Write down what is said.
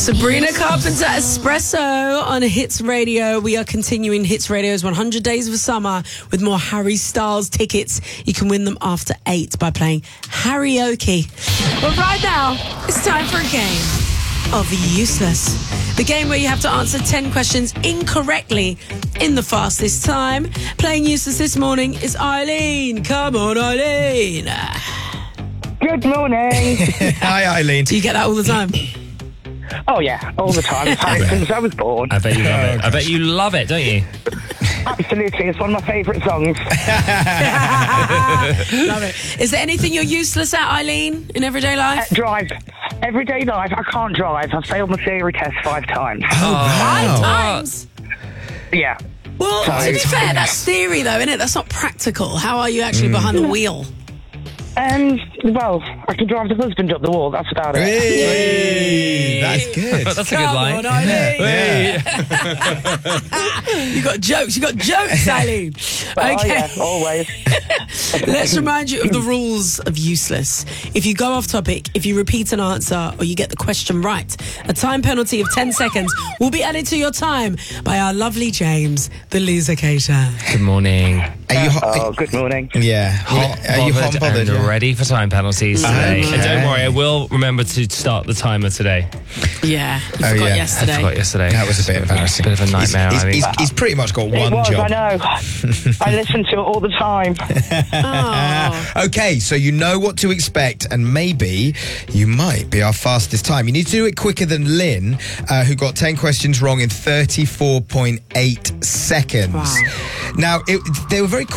Sabrina Carpenter, Espresso on Hits Radio. We are continuing Hits Radio's 100 Days of Summer with more Harry Styles tickets. You can win them after 8 by playing Harryoke. But right now, it's time for a game of Useless. The game where you have to answer 10 questions incorrectly in the fastest time. Playing Useless this morning is Eileen. Come on, Eileen. Good morning. Hi, Eileen. Do you get that all the time? Oh, yeah, all the time. I've had it since I was born. I bet you love it. I bet you love it, don't you? Absolutely. It's one of my favourite songs. Love it. Is there anything you're useless at, Eileen, in everyday life? Drive. Everyday life, I can't drive. I've failed my theory test 5 times. Oh, wow. 5 times? Yeah. Well, to be fair, that's theory, though, isn't it? That's not practical. How are you actually behind the wheel? Well, I can drive the husband up the wall. That's about it. Hey, that's good. That's a good line. On, Eileen. You got jokes, Eileen. Oh, yeah, always. Let's remind you of the rules of Useless. If you go off topic, if you repeat an answer, or you get the question right, a time penalty of 10 seconds will be added to your time by our lovely James, the loser-cater. Good morning. Are you Good morning. Yeah. Are you hot bothered? And ready for time penalties today. Okay. And don't worry, I will remember to start the timer today. Yeah, you forgot yeah. yesterday. I forgot yesterday. That was a bit embarrassing. Bit of a nightmare. He's pretty much got It one was, job. I know. I listen to it all the time. Oh. Okay, so you know what to expect, and maybe you might be our fastest time. You need to do it quicker than Lynn, who got 10 questions wrong in 34.8 seconds. Wow. Now, they were very